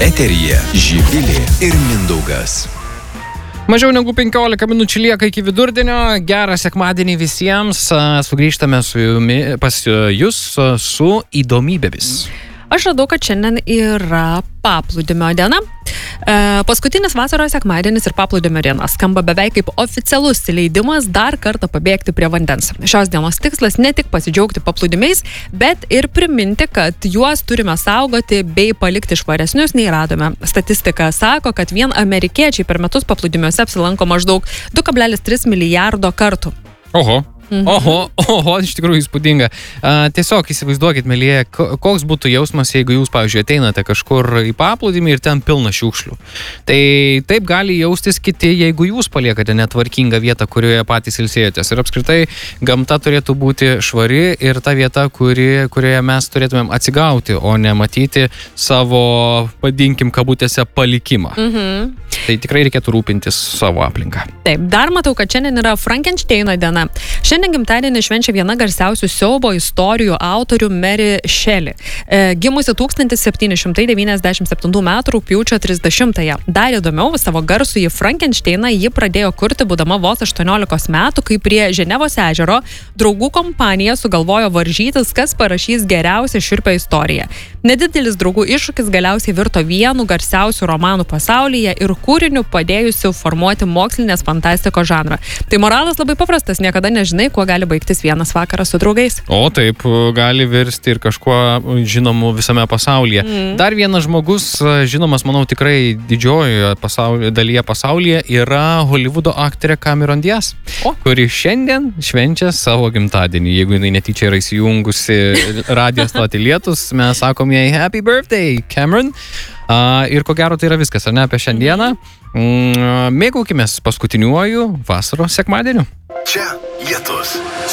Eteryje Živilė ir Mindaugas. Mažiau negu 15 minučių lieka iki vidurdienio. Gerą sekmadienį visiems. Sugrįžtame pas jūs su įdomybėmis. Aš radau, kad šiandien yra paplūdimio diena. Paskutinis vasaros sekmadienis ir paplūdimio diena skamba beveik kaip oficialus leidimas dar kartą pabėgti prie vandens. Šios dienos tikslas ne tik pasidžiaugti paplūdimiais, bet ir priminti, kad juos turime saugoti bei palikti švaresnius nei radome. Statistika sako, kad vien amerikiečiai per metus paplūdimiuose apsilanko maždaug 2,3 milijardo kartų. Oho, iš tikrųjų įspūdinga. Tiesiog įsivaizduokit, mielieji, koks būtų jausmas, jeigu jūs, pavyzdžiui, ateinate kažkur į paplūdimį ir ten pilna šiukšlių. Tai taip gali jaustis kiti, jeigu jūs paliekate netvarkingą vietą, kurioje patys ilsėjotės. Ir apskritai gamta turėtų būti švari ir ta vieta, kurioje mes turėtumėm atsigauti, o ne matyti savo, vadinkim, kabutėse palikimą. Tai tikrai reikėtų rūpintis savo aplinką. Taip, dar matau, kad šiandien yra Frankensteino diena. Šiandien gimtadienį švenčia viena garsiausių siaubo istorijų autorių Mary Shelley. Gimusi 1797 m. rugpjūčio 30-ąją. Dar įdomiau, savo garsųjį Frankensteiną ji pradėjo kurti būdama vos 18 metų, kai prie Ženevos ežero draugų kompanija sugalvojo varžytis, kas parašys geriausią šiurpią istoriją. Nedidelis draugų iššūkis galiausiai virto vienu garsiausių romanų pasaulyje ir kūriniu padėjusiu formuoti mokslinės fantastikos žanrą. Tai moralas labai paprastas, niekada nežinai, kuo gali baigtis vienas vakaras su draugais. O taip, gali virsti ir kažkuo žinomu visame pasaulyje. Dar vienas žmogus, žinomas, manau, tikrai didžiojoje dalyje pasaulyje, yra Hollywoodo aktorė Cameron Diaz, kuri šiandien švenčia savo gimtadienį. Jeigu jinai netyčia yra įsijungusi radijo stotį Lietus, mes sakom jai Happy Birthday, Cameron. Ir ko gero tai yra viskas, ar ne, apie šiandieną. Mėgaukimės paskutiniuoju vasaros sekmadieniu. Čia Lietus.